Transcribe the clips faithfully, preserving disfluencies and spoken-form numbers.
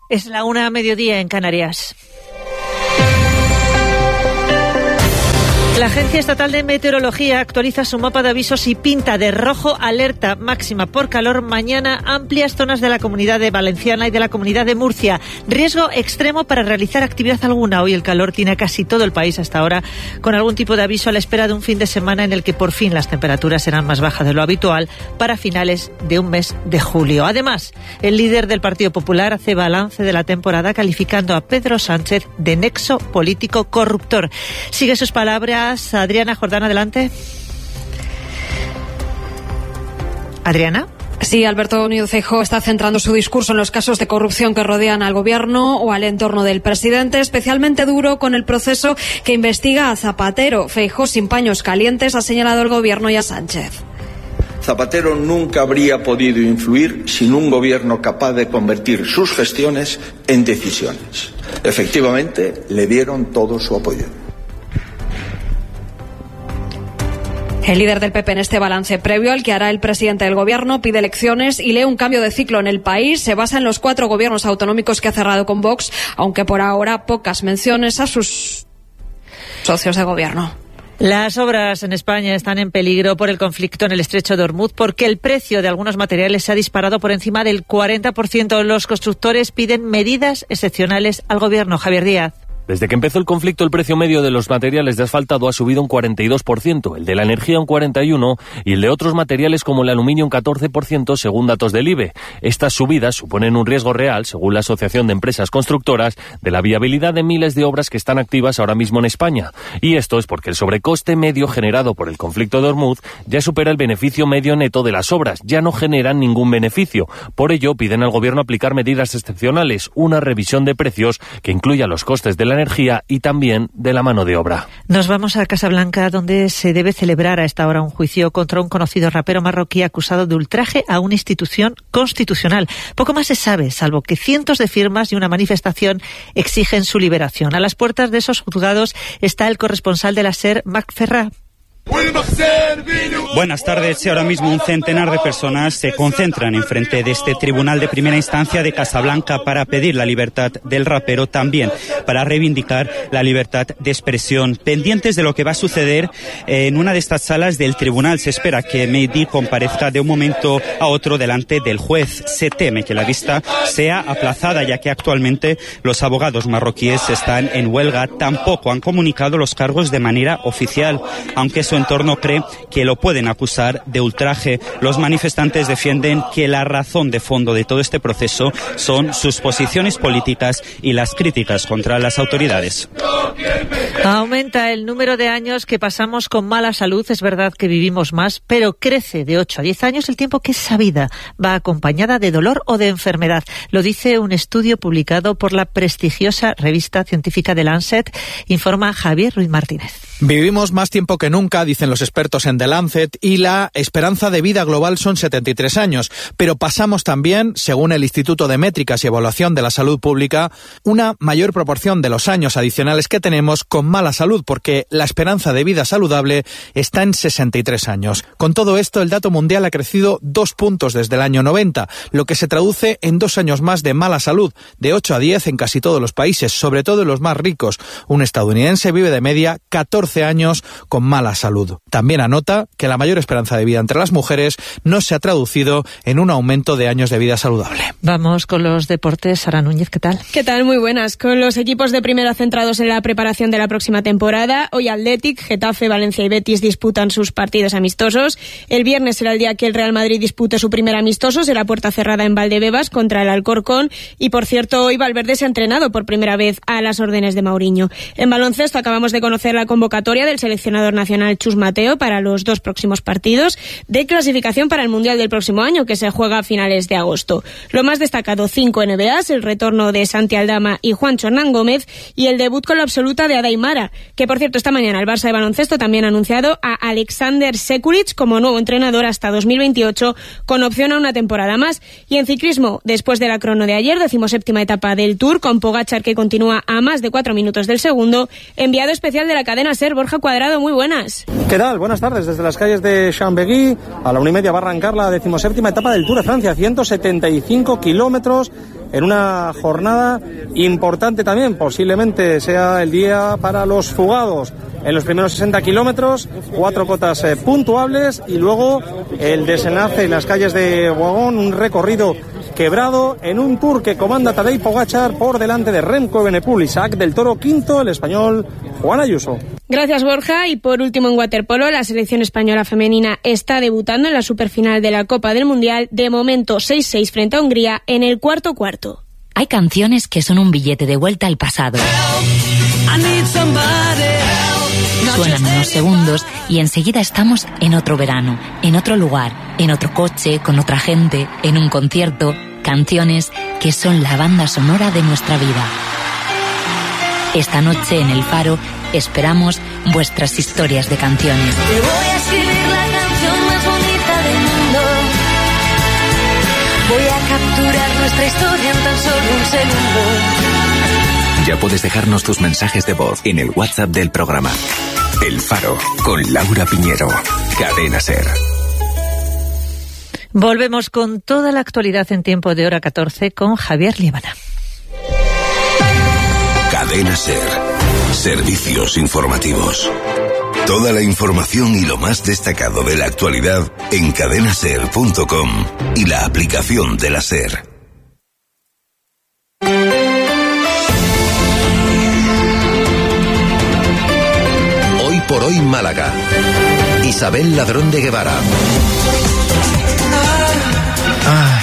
Es la una a mediodía en Canarias. La Agencia Estatal de Meteorología actualiza su mapa de avisos y pinta de rojo alerta máxima por calor mañana amplias zonas de la Comunidad de Valenciana y de la Comunidad de Murcia. Riesgo extremo para realizar actividad alguna. Hoy el calor tiene a casi todo el país hasta ahora, con algún tipo de aviso a la espera de un fin de semana en el que por fin las temperaturas serán más bajas de lo habitual para finales de un mes de julio. Además, el líder del Partido Popular hace balance de la temporada calificando a Pedro Sánchez de nexo político corruptor. Sigue sus palabras Adriana Jordán, adelante. Adriana. Sí, Alberto Núñez Feijóo está centrando su discurso en los casos de corrupción que rodean al gobierno o al entorno del presidente, especialmente duro con el proceso que investiga a Zapatero. Feijóo, sin paños calientes, ha señalado al gobierno y a Sánchez. Zapatero nunca habría podido influir sin un gobierno capaz de convertir sus gestiones en decisiones. Efectivamente, le dieron todo su apoyo. El líder del P P en este balance previo al que hará el presidente del gobierno pide elecciones y lee un cambio de ciclo en el país. Se basa en los cuatro gobiernos autonómicos que ha cerrado con Vox, aunque por ahora pocas menciones a sus socios de gobierno. Las obras en España están en peligro por el conflicto en el estrecho de Hormuz porque el precio de algunos materiales se ha disparado por encima del cuarenta por ciento. Los constructores piden medidas excepcionales al gobierno. Javier Díaz. Desde que empezó el conflicto, el precio medio de los materiales de asfaltado ha subido un cuarenta y dos por ciento, el de la energía un cuarenta y uno por ciento y el de otros materiales como el aluminio un catorce por ciento, según datos del I B E. Estas subidas suponen un riesgo real, según la Asociación de Empresas Constructoras, de la viabilidad de miles de obras que están activas ahora mismo en España. Y esto es porque el sobrecoste medio generado por el conflicto de Hormuz ya supera el beneficio medio neto de las obras, ya no generan ningún beneficio. Por ello, piden al Gobierno aplicar medidas excepcionales, una revisión de precios que incluya los costes de la energía y también de la mano de obra. Nos vamos a Casablanca, donde se debe celebrar a esta hora un juicio contra un conocido rapero marroquí acusado de ultraje a una institución constitucional. Poco más se sabe, salvo que cientos de firmas y una manifestación exigen su liberación. A las puertas de esos juzgados está el corresponsal de la SER, Marc Ferrà. Buenas tardes. Ahora mismo un centenar de personas se concentran enfrente de este tribunal de primera instancia de Casablanca para pedir la libertad del rapero, también para reivindicar la libertad de expresión. Pendientes de lo que va a suceder en una de estas salas del tribunal, se espera que Mehdi comparezca de un momento a otro delante del juez. Se teme que la vista sea aplazada, ya que actualmente los abogados marroquíes están en huelga. Tampoco han comunicado los cargos de manera oficial, aunque su entorno cree que lo pueden acusar de ultraje. Los manifestantes defienden que la razón de fondo de todo este proceso son sus posiciones políticas y las críticas contra las autoridades. Aumenta el número de años que pasamos con mala salud. Es verdad que vivimos más, pero crece de ocho a diez años el tiempo que esa vida va acompañada de dolor o de enfermedad. Lo dice un estudio publicado por la prestigiosa revista científica The Lancet, informa Javier Ruiz Martínez. Vivimos más tiempo que nunca, dicen los expertos en The Lancet, y la esperanza de vida global son setenta y tres años. Pero pasamos también, según el Instituto de Métricas y Evaluación de la Salud Pública, una mayor proporción de los años adicionales que tenemos con mala salud, porque la esperanza de vida saludable está en sesenta y tres años. Con todo esto, el dato mundial ha crecido dos puntos desde el año noventa, lo que se traduce en dos años más de mala salud, de ocho a diez en casi todos los países, sobre todo en los más ricos. Un estadounidense vive de media catorce años con mala salud. También anota que la mayor esperanza de vida entre las mujeres no se ha traducido en un aumento de años de vida saludable. Vamos con los deportes. Sara Núñez, ¿qué tal? ¿Qué tal? Muy buenas. Con los equipos de primera centrados en la preparación de la próxima temporada, hoy Athletic, Getafe, Valencia y Betis disputan sus partidos amistosos. El viernes será el día que el Real Madrid dispute su primer amistoso, será puerta cerrada en Valdebebas contra el Alcorcón. Y por cierto, hoy Valverde se ha entrenado por primera vez a las órdenes de Mourinho. En baloncesto acabamos de conocer la convocatoria del seleccionador nacional Chus Mateo para los dos próximos partidos de clasificación para el Mundial del próximo año, que se juega a finales de agosto. Lo más destacado, cinco N B As, el retorno de Santi Aldama y Juancho Hernán Gómez y el debut con la absoluta de Adaimara, que por cierto esta mañana el Barça de baloncesto también ha anunciado a Alexander Sekulic como nuevo entrenador hasta dos mil veintiocho, con opción a una temporada más. Y en ciclismo, después de la crono de ayer, decimoséptima etapa del Tour, con Pogačar que continúa a más de cuatro minutos del segundo, enviado especial de la cadena SER, Borja Cuadrado, muy buenas. ¿Qué tal? Buenas tardes. Desde las calles de Chambéry a la una y media va a arrancar la decimoséptima etapa del Tour de Francia, ciento setenta y cinco kilómetros en una jornada importante también, posiblemente sea el día para los fugados. En los primeros sesenta kilómetros, cuatro cotas eh, puntuables y luego el desenlace en las calles de Boagón, un recorrido quebrado en un Tour que comanda Tadej Pogačar por delante de Remco Evenepoel. Isaac del Toro quinto, el español Juan Ayuso. Gracias, Borja. Y por último, en waterpolo, la selección española femenina está debutando en la superfinal de la Copa del Mundial. De momento, seis seis frente a Hungría en el cuarto cuarto. Hay canciones que son un billete de vuelta al pasado. Suenan unos segundos y enseguida estamos en otro verano, en otro lugar, en otro coche, con otra gente, en un concierto. Canciones que son la banda sonora de nuestra vida. Esta noche en El Faro esperamos vuestras historias de canciones. Te voy a escribir la canción más bonita del mundo. Voy a capturar nuestra historia en tan solo un segundo. Ya puedes dejarnos tus mensajes de voz en el WhatsApp del programa. El Faro, con Laura Piñero. Cadena SER. Volvemos con toda la actualidad en tiempo de hora catorce con Javier Líbana. Cadena SER. Servicios informativos. Toda la información y lo más destacado de la actualidad en cadena ser punto com y la aplicación de la SER. Hoy por hoy Málaga. Isabel Ladrón de Guevara. Ay.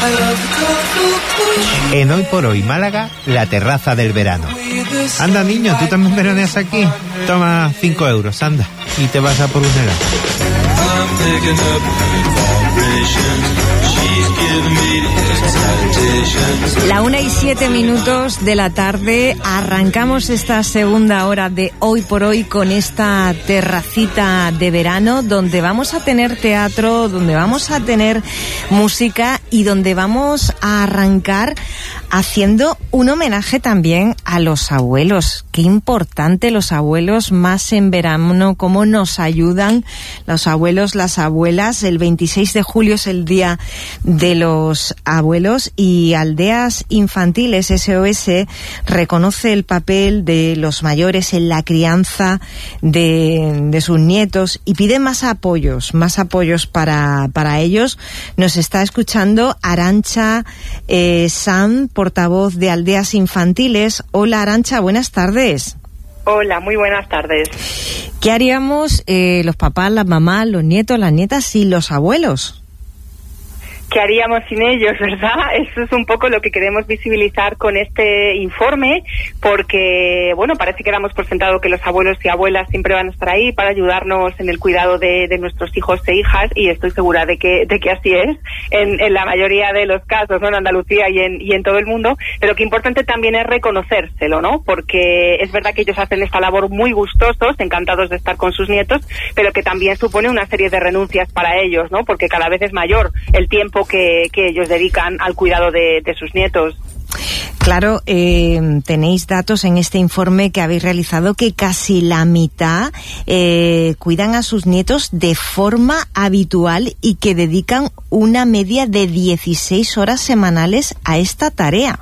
En Hoy por Hoy Málaga, la terraza del verano. Anda, niño, tú también veraneas aquí. Toma cinco euros, anda, y te vas a por un helado. La una y siete minutos de la tarde, arrancamos esta segunda hora de Hoy por Hoy con esta terracita de verano donde vamos a tener teatro, donde vamos a tener música y donde vamos a arrancar haciendo un homenaje también a los abuelos. Qué importante los abuelos, más en verano, cómo nos ayudan los abuelos, las abuelas. El veintiséis de julio es el Día de los Abuelos y Aldeas Infantiles S O S reconoce el papel de los mayores en la crianza de, de sus nietos y pide más apoyos, más apoyos para, para ellos. Nos está escuchando Arantxa eh, Sam, portavoz de Aldeas Infantiles. Hola, Arantxa, buenas tardes. Hola, muy buenas tardes. ¿Qué haríamos eh, los papás, las mamás, los nietos, las nietas y los abuelos? ¿Qué haríamos sin ellos, verdad? Eso es un poco lo que queremos visibilizar con este informe, porque, bueno, parece que damos por sentado que los abuelos y abuelas siempre van a estar ahí para ayudarnos en el cuidado de, de nuestros hijos e hijas, y estoy segura de que, de que así es en, en la mayoría de los casos, ¿no? En Andalucía y en, y en todo el mundo, pero que importante también es reconocérselo, ¿no? Porque es verdad que ellos hacen esta labor muy gustosos, encantados de estar con sus nietos, pero que también supone una serie de renuncias para ellos, ¿no? Porque cada vez es mayor el tiempo Que, que ellos dedican al cuidado de, de sus nietos. Claro, eh, tenéis datos en este informe que habéis realizado que casi la mitad eh, cuidan a sus nietos de forma habitual y que dedican una media de dieciséis horas semanales a esta tarea.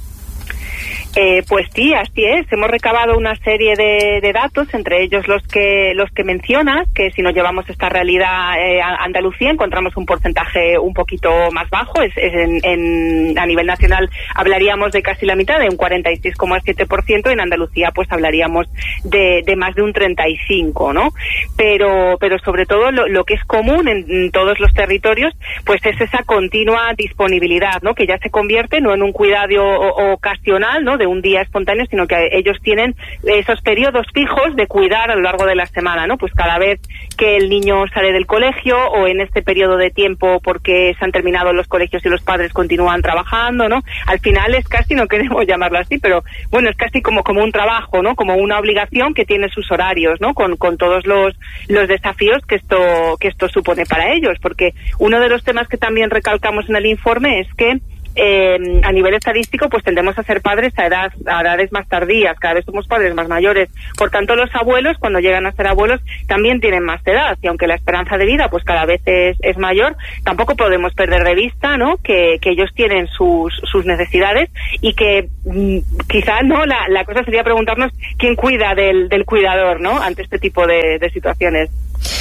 Eh, pues sí, así es. Hemos recabado una serie de, de datos, entre ellos los que los que mencionas, que si nos llevamos esta realidad eh, a Andalucía encontramos un porcentaje un poquito más bajo. Es, es en, en, a nivel nacional hablaríamos de casi la mitad, de un cuarenta y seis coma siete por ciento. En Andalucía pues hablaríamos de, de más de un treinta y cinco por ciento, ¿no? Pero, pero sobre todo lo, lo que es común en, en todos los territorios pues es esa continua disponibilidad, ¿no? Que ya se convierte no en un cuidado o, ocasional, ¿no? De un día espontáneo, sino que ellos tienen esos periodos fijos de cuidar a lo largo de la semana, ¿no? Pues cada vez que el niño sale del colegio o en este periodo de tiempo porque se han terminado los colegios y los padres continúan trabajando, ¿no? Al final es casi, no queremos llamarlo así, pero bueno, es casi como, como un trabajo, ¿no? Como una obligación que tiene sus horarios, ¿no? Con, con todos los, los desafíos que esto, que esto supone para ellos, porque uno de los temas que también recalcamos en el informe es que eh, a nivel estadístico, pues tendemos a ser padres a, edad, a edades más tardías, cada vez somos padres más mayores. Por tanto, los abuelos, cuando llegan a ser abuelos, también tienen más edad, y aunque la esperanza de vida pues cada vez es, es mayor, tampoco podemos perder de vista, ¿no?, que, que ellos tienen sus, sus necesidades, y que mmm, quizá, ¿no?, la, la cosa sería preguntarnos quién cuida del, del cuidador, ¿no?, ante este tipo de, de situaciones.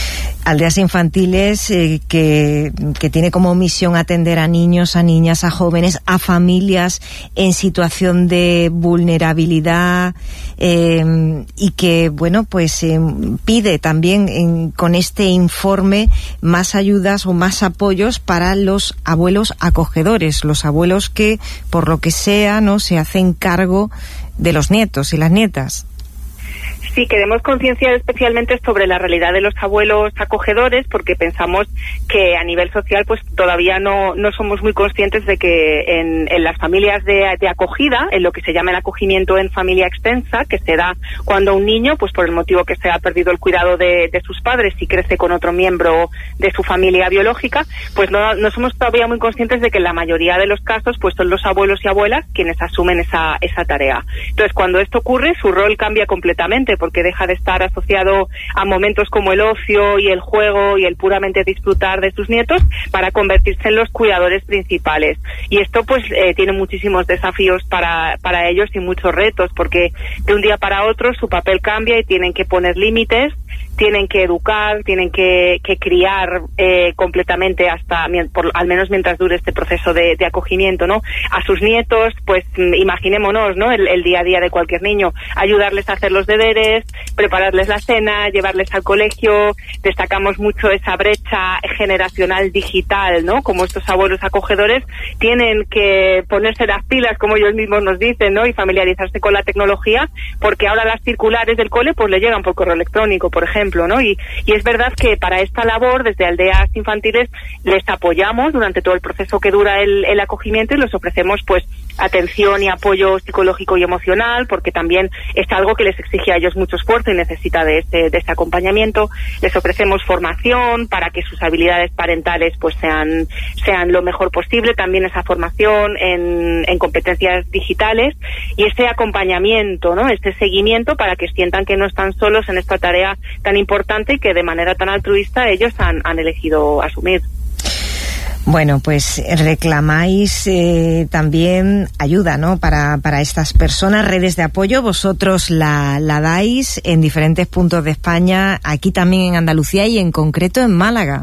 Aldeas Infantiles, eh, que, que tiene como misión atender a niños, a niñas, a jóvenes, a familias en situación de vulnerabilidad, eh, y que, bueno, pues eh, pide también en, con este informe más ayudas o más apoyos para los abuelos acogedores, los abuelos que, por lo que sea, no se hacen cargo de los nietos y las nietas. Sí, queremos concienciar especialmente sobre la realidad de los abuelos acogedores, porque pensamos que a nivel social pues todavía no, no somos muy conscientes de que en, en las familias de, de acogida, en lo que se llama el acogimiento en familia extensa, que se da cuando un niño, pues por el motivo que se ha perdido el cuidado de, de sus padres y crece con otro miembro de su familia biológica, pues no, no somos todavía muy conscientes de que en la mayoría de los casos pues son los abuelos y abuelas quienes asumen esa, esa tarea. Entonces, cuando esto ocurre, su rol cambia completamente, porque deja de estar asociado a momentos como el ocio y el juego y el puramente disfrutar de sus nietos, para convertirse en los cuidadores principales. Y esto pues eh, tiene muchísimos desafíos para, para ellos y muchos retos, porque de un día para otro su papel cambia y tienen que poner límites, tienen que educar, tienen que, que criar eh, completamente hasta, por, al menos mientras dure este proceso de, de acogimiento, ¿no?, a sus nietos. Pues imaginémonos, ¿no?, el, el día a día de cualquier niño, ayudarles a hacer los deberes, prepararles la cena, llevarles al colegio. Destacamos mucho esa brecha generacional digital, ¿no?, como estos abuelos acogedores tienen que ponerse las pilas, como ellos mismos nos dicen, ¿no?, y familiarizarse con la tecnología, porque ahora las circulares del cole pues le llegan por correo electrónico, por ejemplo, ¿no? Y, y es verdad que para esta labor, desde Aldeas Infantiles, les apoyamos durante todo el proceso que dura el, el acogimiento, y les ofrecemos pues atención y apoyo psicológico y emocional, porque también es algo que les exige a ellos mucho esfuerzo y necesita de este, de este acompañamiento. Les ofrecemos formación para que sus habilidades parentales pues sean, sean lo mejor posible, también esa formación en, en competencias digitales, y ese acompañamiento, ¿no?, este seguimiento, para que sientan que no están solos en esta tarea tan importante y que de manera tan altruista ellos han, han elegido asumir. Bueno, pues reclamáis eh, también ayuda, ¿no?, para, para estas personas, redes de apoyo. Vosotros la, la dais en diferentes puntos de España, aquí también en Andalucía y en concreto en Málaga.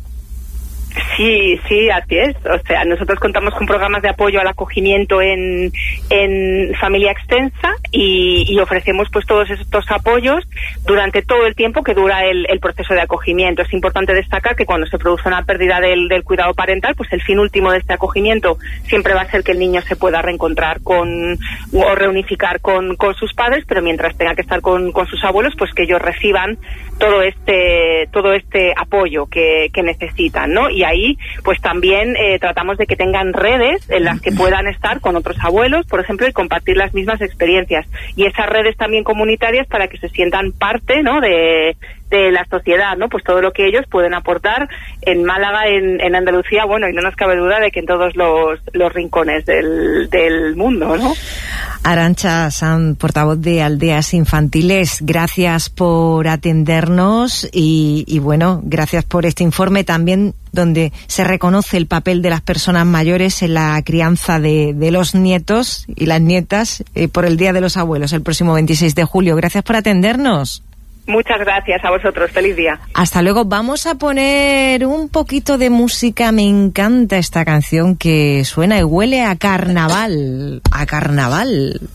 Sí, sí, así es. O sea, nosotros contamos con programas de apoyo al acogimiento en, en familia extensa, y, y ofrecemos pues todos estos apoyos durante todo el tiempo que dura el, el proceso de acogimiento. Es importante destacar que cuando se produce una pérdida del, del cuidado parental, pues el fin último de este acogimiento siempre va a ser que el niño se pueda reencontrar con o reunificar con, con sus padres, pero mientras tenga que estar con, con sus abuelos, pues que ellos reciban todo este todo este apoyo que, que necesitan, ¿no? Y ahí pues también eh, tratamos de que tengan redes en las que puedan estar con otros abuelos, por ejemplo, y compartir las mismas experiencias, y esas redes también comunitarias, para que se sientan parte, ¿no?, de de la sociedad, ¿no? Pues todo lo que ellos pueden aportar en Málaga, en, en Andalucía, bueno, y no nos cabe duda de que en todos los, los rincones del, del mundo, ¿no? Arantxa Sanz, portavoz de Aldeas Infantiles, gracias por atendernos y, y bueno, gracias por este informe también, donde se reconoce el papel de las personas mayores en la crianza de, de los nietos y las nietas eh, por el Día de los Abuelos, el próximo veintiséis de julio. Gracias por atendernos. Muchas gracias a vosotros. Feliz día. Hasta luego. Vamos a poner un poquito de música. Me encanta esta canción que suena y huele a carnaval. A carnaval.